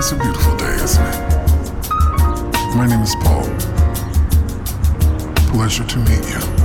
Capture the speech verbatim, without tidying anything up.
It's a beautiful day, isn't it? My name is Paul. Pleasure to meet you.